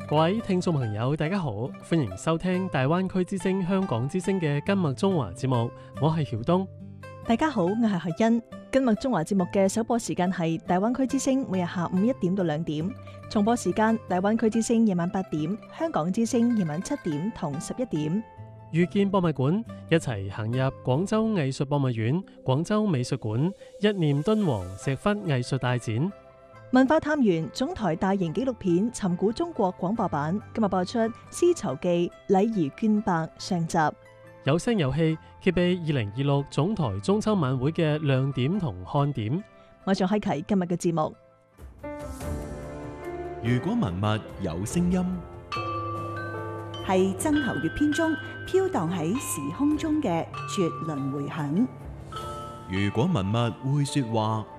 各位聽眾朋友，大家好，歡迎收聽大灣區之聲香港之聲嘅今麥中華節目，我係曉東。 大家好，我係何欣。今麥中華節目嘅首播時間係大灣區之聲每日下午1點到2點，重播時間大灣區之聲夜晚8點，香港之聲夜晚7點同11點。 遇見博物館，一齊行入廣州藝術博物院、廣州美術館，一念敦煌石窟藝術大展。 文化探源總台大型紀錄片《尋古中國》廣播版今日播出《絲綢記禮儀絹帛》上集。 有聲有氣揭秘2026總台中秋晚會嘅亮點同看點。 我仲開啟今日嘅節目。 如果文物有聲音， 係曾侯乙編中飄蕩喺時空中嘅絕倫迴響。 如果文物會說話，